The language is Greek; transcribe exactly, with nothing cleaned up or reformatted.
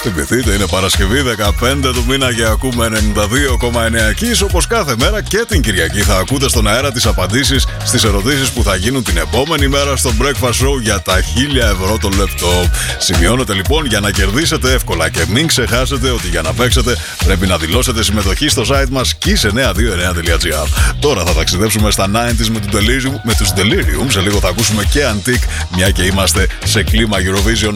Θυμηθείτε, είναι Παρασκευή δεκαπέντε του μήνα και ακούμε ενενήντα δύο κόμμα εννέα Kiss. Όπως κάθε μέρα και την Κυριακή θα ακούτε στον αέρα τις απαντήσεις στις ερωτήσεις που θα γίνουν την επόμενη μέρα στο Breakfast Show για τα χίλια ευρώ το λεπτό. Σημειώνετε λοιπόν για να κερδίσετε εύκολα και μην ξεχάσετε ότι για να παίξετε πρέπει να δηλώσετε συμμετοχή στο site μας kiss εννιά δύο εννιά τελεία gr. Τώρα θα ταξιδέψουμε στα ενενήντα με, με τους Delirium. Σε λίγο θα ακούσουμε και Antique, μια και είμαστε σε κλίμα Eurovision.